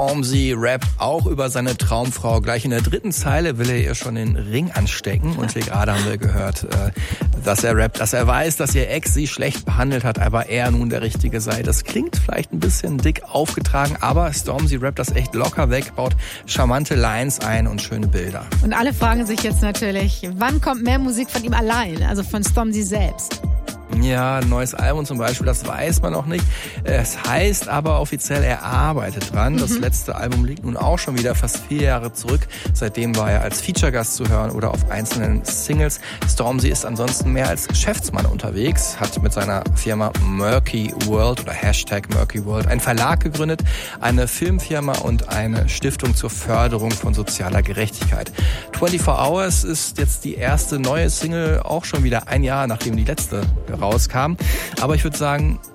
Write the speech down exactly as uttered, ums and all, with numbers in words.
Stormzy rappt auch über seine Traumfrau. Gleich in der dritten Zeile will er ihr schon den Ring anstecken. Und hier gerade haben wir gehört, dass er rappt, dass er weiß, dass ihr Ex sie schlecht behandelt hat, aber er nun der Richtige sei. Das klingt vielleicht ein bisschen dick aufgetragen, aber Stormzy rappt das echt locker weg, baut charmante Lines ein und schöne Bilder. Und alle fragen sich jetzt natürlich, wann kommt mehr Musik von ihm allein, also von Stormzy selbst? Ja, ein neues Album zum Beispiel, das weiß man noch nicht. Es heißt aber offiziell, er arbeitet dran. Das mhm. letzte Album liegt nun auch schon wieder fast vier Jahre zurück. Seitdem war er als Feature-Gast zu hören oder auf einzelnen Singles. Stormzy ist ansonsten mehr als Geschäftsmann unterwegs, hat mit seiner Firma Murky World oder Hashtag Murky World einen Verlag gegründet, eine Filmfirma und eine Stiftung zur Förderung von sozialer Gerechtigkeit. vierundzwanzig Hours ist jetzt die erste neue Single, auch schon wieder ein Jahr, nachdem die letzte rauskam. Aber ich würde sagen,